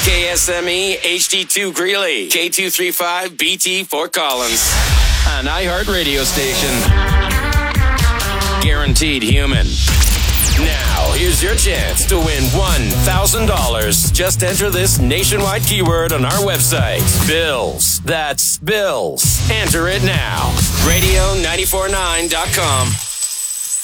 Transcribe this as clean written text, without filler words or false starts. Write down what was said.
KSME HD2 Greeley, K235BT Fort Collins, an iHeart radio station. Guaranteed human. Now, here's your chance to win $1,000. Just enter this nationwide keyword on our website. Bills. That's Bills. Enter it now. Radio949.com.